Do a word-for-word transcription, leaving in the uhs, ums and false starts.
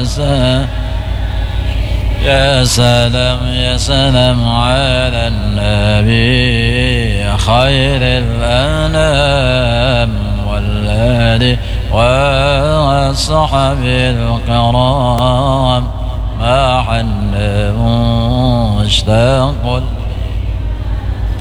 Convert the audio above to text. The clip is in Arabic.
وسلم. يا سلام يا سلام على النبي خير الأنام والآل والصحب الكرام. ما حن مشتاق